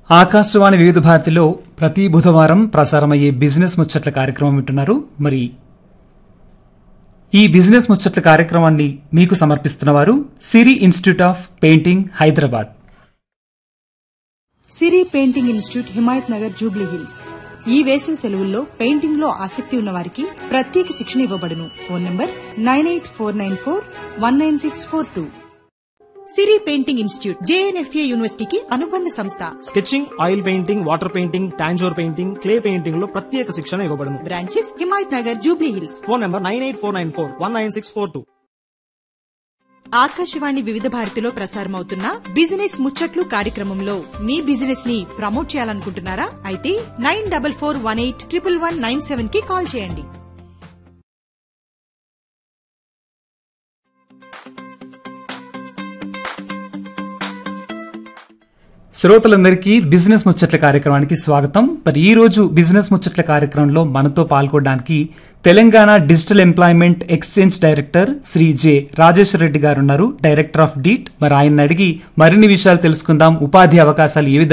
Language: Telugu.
ఆకాశవాణి వివిధ భారతిలో ప్రతి బుధవారం ప్రసారమయ్యే బిజినెస్ ముచ్చట్ల కార్యక్రమం వింటున్నారు. మరి ఈ బిజినెస్ ముచ్చట్ల కార్యక్రమాన్ని మీకు సమర్పిస్తున్నవారు సిరి institute of painting, Hyderabad. Siri painting institute, Himayat Nagar, Jubilee hills. ఈ వేసవి సెలవుల్లో పెయింటింగ్ లో ఆసక్తి ఉన్న వారికి ప్రత్యేక శిక్షణ ఇవ్వబడును. Phone number 9849419642. సిరి పెయింటింగ్ ఇన్స్టిట్యూట్ జేఎన్ఎఫ్ఏ యూనివర్సిటీకి అనుబంధ సంస్థ. Sketching, oil painting, water painting, Tanjore painting, clay painting లో ప్రత్యేక శిక్షణ ఇవ్వబడును. Branches Himayat Nagar, Jubilee hills. Phone number 9849419642. Akashvani వివిధ భారతిలో ప్రసారమవుతున్న బిజినెస్ ముచ్చట్లు కార్యక్రమంలో మీ బిజినెస్ ని ప్రమోట్ చేయాలనుకుంటున్నారా? అయితే 9441811197 కి కాల్ చేయండి. శ్రోతలందరికీ బిజినెస్ ముచ్చట్ల కార్యక్రమానికి స్వాగతం. మరి ఈ రోజు బిజినెస్ ముచ్చట్ల కార్యక్రమంలో మనతో పాల్గొనడానికి Telangana digital employment exchange director Shri J Rajeshwara Reddy గారు ఉన్నారు, డైరెక్టర్ ఆఫ్ డీట్. మరి ఆయన అడిగి మరిన్ని విషయాలు తెలుసుకుందాం. ఉపాధి అవకాశాలు ఏ విధంగా